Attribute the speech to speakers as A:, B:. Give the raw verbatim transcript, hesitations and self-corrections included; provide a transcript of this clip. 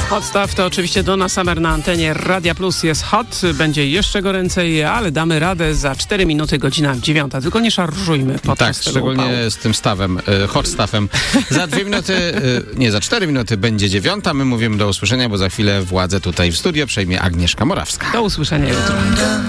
A: Hot Stuff to oczywiście Donna Summer na antenie Radia Plus. Jest hot, będzie jeszcze goręcej, ale damy radę za cztery minuty, godzina dziewiąta. Tylko nie szarżujmy podczas
B: Tak,
A: tego
B: szczególnie
A: upału.
B: z tym stawem, y, hot stuffem. Za dwie minuty, y, nie, za cztery minuty będzie dziewiąta. My mówimy do usłyszenia, bo za chwilę władzę tutaj w studio przejmie Agnieszka Morawska.
A: Do usłyszenia jutro.